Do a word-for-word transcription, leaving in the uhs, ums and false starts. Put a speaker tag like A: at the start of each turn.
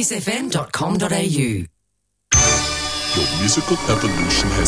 A: s f m dot com dot a u.
B: Your musical evolution has